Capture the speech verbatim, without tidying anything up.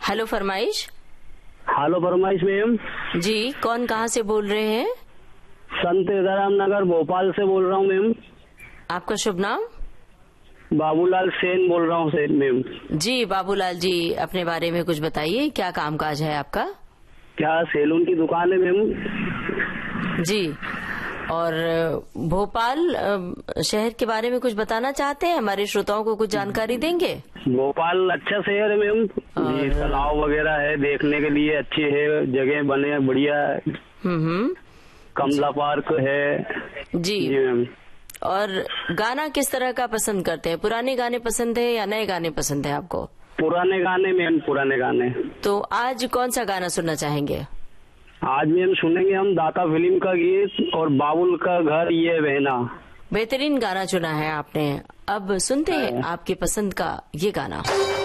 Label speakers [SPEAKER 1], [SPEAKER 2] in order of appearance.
[SPEAKER 1] Hello फरमाइश।
[SPEAKER 2] Hello फरमाइश ma'am.
[SPEAKER 1] जी, कौन कहाँ से बोल रहे हैं?
[SPEAKER 2] संत राम नगर भोपाल से बोल रहा हूँ मैम।
[SPEAKER 1] आपका शुभ नाम?
[SPEAKER 2] बाबूलाल सेन बोल रहा हूँ सेन मैम।
[SPEAKER 1] जी बाबूलाल जी, अपने बारे में कुछ बताइए, क्या कामकाज है आपका?
[SPEAKER 2] क्या सैलून की दुकान है मैम?
[SPEAKER 1] जी, और भोपाल शहर के बारे में कुछ बताना चाहते हैं? हमारे श्रोताओं को कुछ जानकारी देंगे?
[SPEAKER 2] भोपाल अच्छा शहर है मैम, तालाब वगैरह है, देखने के लिए अच्छी है, जगह बने बढ़िया है।
[SPEAKER 1] हम्म
[SPEAKER 2] कमला पार्क है।
[SPEAKER 1] जी,
[SPEAKER 2] जी मैम।
[SPEAKER 1] और गाना किस तरह का पसंद करते हैं? पुराने गाने पसंद है या नए गाने पसंद है आपको?
[SPEAKER 2] पुराने गाने मैम, पुराने गाने।
[SPEAKER 1] तो आज कौन सा गाना सुनना चाहेंगे?
[SPEAKER 2] आज मैम सुनेंगे हम दाता फिल्म का गीत और बाबुल का घर ये बहना।
[SPEAKER 1] बेहतरीन गाना चुना है आपने। अब सुनते हैं आपकी पसंद का ये गाना।